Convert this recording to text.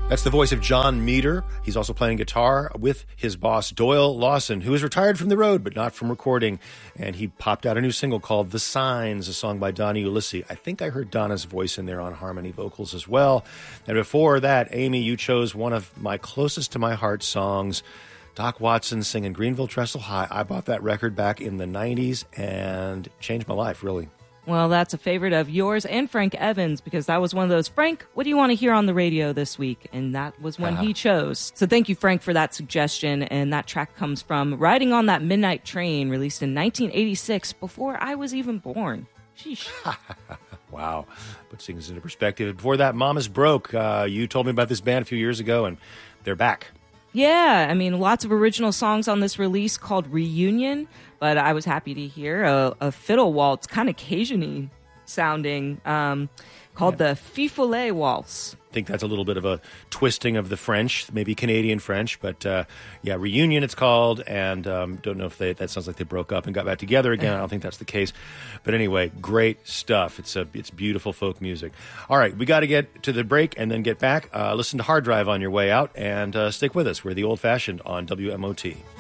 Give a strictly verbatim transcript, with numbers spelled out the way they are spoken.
That's the voice of John Meter. He's also playing guitar with his boss, Doyle Lawson, who is retired from the road, but not from recording. And he popped out a new single called The Signs, a song by Donnie Ulysses. I think I heard Donna's voice in there on harmony vocals as well. And before that, Amy, you chose one of my closest to my heart songs, Doc Watson singing Greenville Trestle High. I bought that record back in the nineties and changed my life, really. Well, that's a favorite of yours and Frank Evans, because that was one of those, Frank, what do you want to hear on the radio this week? And that was when uh-huh. he chose. So thank you, Frank, for that suggestion. And that track comes from Riding on That Midnight Train, released in nineteen eighty-six, before I was even born. Sheesh. Wow. Put things into perspective. Before that, Mama's Broke. Uh, you told me about this band a few years ago, and they're back. Yeah, I mean, lots of original songs on this release called Reunion, but I was happy to hear a, a fiddle waltz, kind of Cajun-y sounding, um, called yeah. the Fifoulet Waltz. I think that's a little bit of a twisting of the French, maybe Canadian French, but uh, yeah, Reunion it's called, and um, don't know if they, that sounds like they broke up and got back together again. I don't think that's the case. But anyway, great stuff. It's a, it's beautiful folk music. All right, we got to get to the break and then get back. Uh, listen to Hard Drive on your way out, and uh, stick with us. We're the Old Fashioned on W M O T.